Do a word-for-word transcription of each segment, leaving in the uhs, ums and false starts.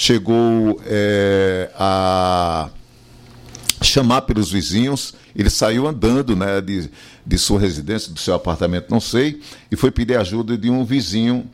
chegou é, a chamar pelos vizinhos. Ele saiu andando, né, de, de sua residência, do seu apartamento, não sei, e foi pedir ajuda de um vizinho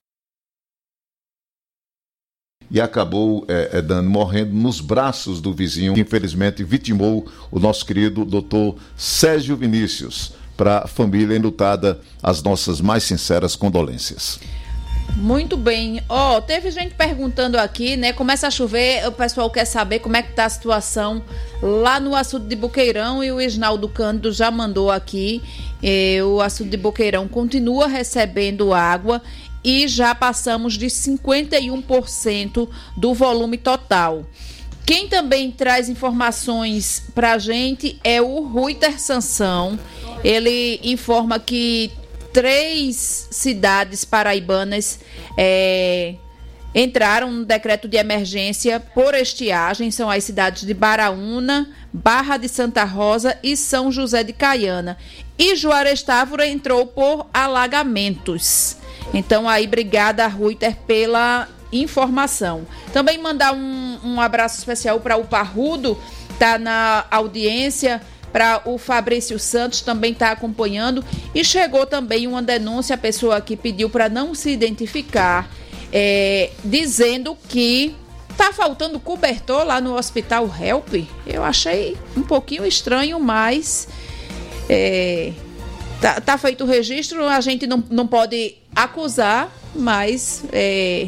e acabou é, é, dando, morrendo nos braços do vizinho, que infelizmente vitimou o nosso querido doutor Sérgio Vinícius. Para a família enlutada, as nossas mais sinceras condolências. Muito bem. Ó, oh, teve gente perguntando aqui, né? Começa a chover, o pessoal quer saber como é que tá a situação lá no açude de Boqueirão, e o Isnaldo Cândido já mandou aqui. Eh, o açude de Boqueirão continua recebendo água e já passamos de cinquenta e um por cento do volume total. Quem também traz informações pra gente é o Ruiter Sansão. Ele informa que três cidades paraibanas é, entraram no decreto de emergência por estiagem. São as cidades de Baraúna, Barra de Santa Rosa e São José de Caiana. E Juarez Távora entrou por alagamentos. Então, aí, obrigada, Ruiter, pela informação. Também mandar um, um abraço especial para o Parrudo, tá na audiência, para o Fabrício Santos, também está acompanhando. E chegou também uma denúncia, a pessoa que pediu para não se identificar, é, dizendo que está faltando cobertor lá no Hospital Help. Eu achei um pouquinho estranho, mas é, tá, tá feito o registro, a gente não, não pode acusar, mas é,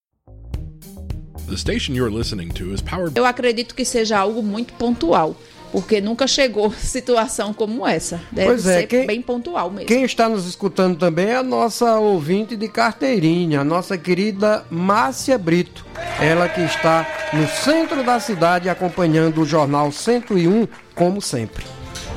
The station you're listening to is powered... eu acredito que seja algo muito pontual, porque nunca chegou situação como essa. Deve pois é, ser quem, bem pontual mesmo. Quem está nos escutando também é a nossa ouvinte de carteirinha, a nossa querida Márcia Brito. Ela que está no centro da cidade acompanhando o Jornal cento e um, como sempre.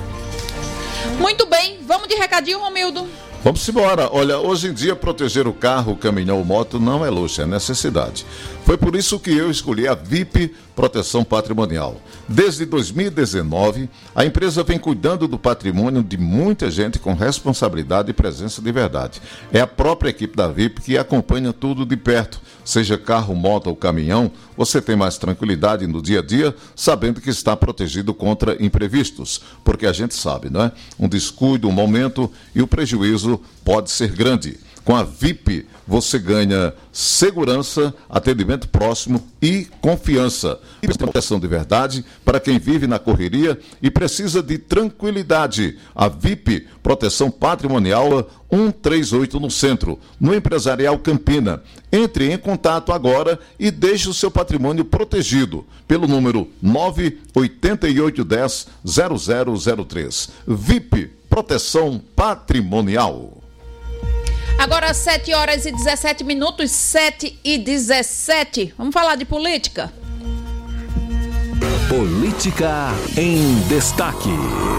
Muito bem, vamos de recadinho, Romildo. Vamos embora. Olha, hoje em dia proteger o carro, o caminhão ou moto não é luxo, é necessidade. Foi por isso que eu escolhi a V I P Proteção Patrimonial. Desde dois mil e dezenove, a empresa vem cuidando do patrimônio de muita gente com responsabilidade e presença de verdade. É a própria equipe da V I P que acompanha tudo de perto. Seja carro, moto ou caminhão, você tem mais tranquilidade no dia a dia, sabendo que está protegido contra imprevistos. Porque a gente sabe, não é? Um descuido, um momento e o prejuízo pode ser grande. Com a V I P, você ganha segurança, atendimento próximo e confiança. E proteção de verdade para quem vive na correria e precisa de tranquilidade. A V I P, Proteção Patrimonial cento e trinta e oito no centro, no Empresarial Campina. Entre em contato agora e deixe o seu patrimônio protegido pelo número nove oito oito um zero zero zero zero três. V I P, Proteção Patrimonial. Agora sete horas e dezessete minutos, sete e dezessete. Vamos falar de política? Política em destaque.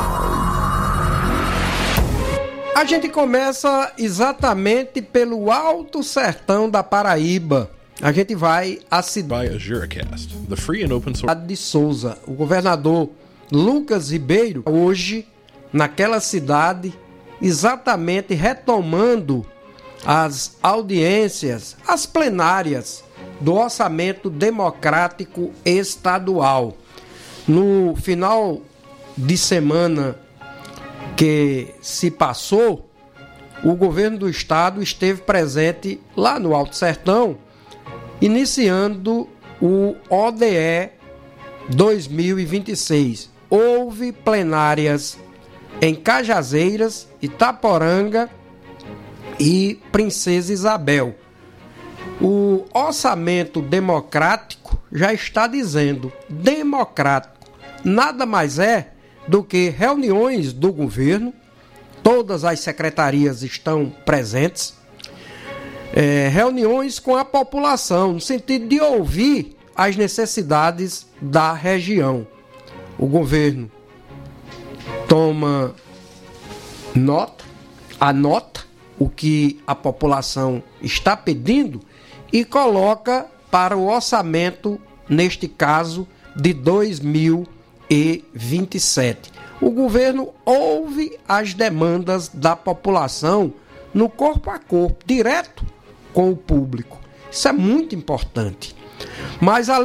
A gente começa exatamente pelo Alto Sertão da Paraíba. A gente vai à cidade de Souza. O governador Lucas Ribeiro, hoje, naquela cidade, exatamente retomando as audiências, as plenárias do Orçamento Democrático Estadual. No final de semana que se passou, o governo do estado esteve presente lá no Alto Sertão, iniciando o O D E dois mil e vinte e seis. Houve plenárias em Cajazeiras, Itaporanga e Princesa Isabel. O orçamento democrático já está dizendo, democrático nada mais é do que reuniões do governo, todas as secretarias estão presentes, é, reuniões com a população, no sentido de ouvir as necessidades da região. O governo toma nota, anota o que a população está pedindo e coloca para o orçamento, neste caso, de dois mil e vinte e sete. O governo ouve as demandas da população no corpo a corpo, direto com o público. Isso é muito importante. Mas além